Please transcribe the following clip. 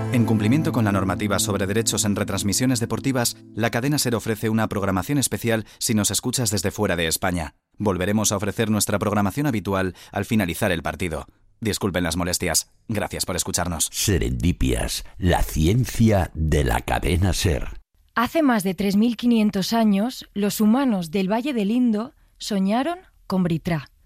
En cumplimiento con la normativa sobre derechos en retransmisiones deportivas, la cadena SER ofrece una programación especial si nos escuchas desde fuera de España. Volveremos a ofrecer nuestra programación habitual al finalizar el partido. Disculpen las molestias. Gracias por escucharnos. Serendipias, la ciencia de la cadena SER. Hace más de 3.500 años, los humanos del Valle del Indo soñaron con Britra.